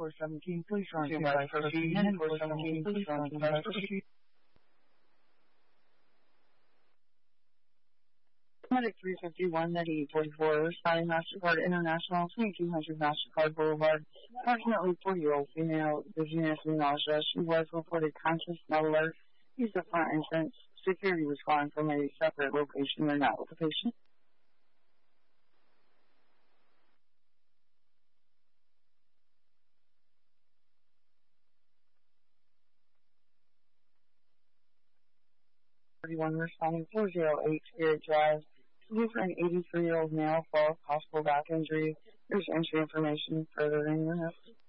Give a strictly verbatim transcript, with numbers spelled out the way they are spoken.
four seventeen, police are on Two scene by by proceed, proceed, four seventeen, police are on scene by proceed. Medic three fifty-one, ninety-eight forty-four, responding MasterCard International, twenty-two hundred MasterCard Boulevard. Approximately forty-year-old female, dizziness and nausea. She was reported conscious, not alert. Use the front entrance. Security was calling from a separate location. They're not with the patient. thirty-one responding four oh eight Spirit Drive. Looking for an eighty-three-year-old male, fall, possible back injury. There's entry information further in the